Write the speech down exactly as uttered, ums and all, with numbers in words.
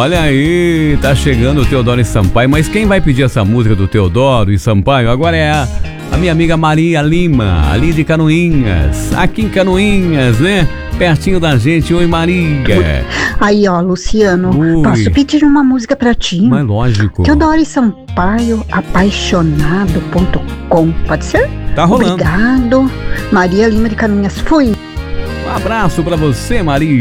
Olha aí, tá chegando o Teodoro e Sampaio, mas quem vai pedir essa música do Teodoro e Sampaio agora é a, a minha amiga Maria Lima, ali de Canoinhas, aqui em Canoinhas, né? Pertinho da gente. Oi, Maria. Aí, ó, Luciano, Oi. Posso pedir uma música pra ti? Mas lógico. Teodoro e Sampaio, apaixonado ponto com, pode ser? Tá rolando. Obrigado. Maria Lima de Canoinhas, fui. Um abraço pra você, Maria.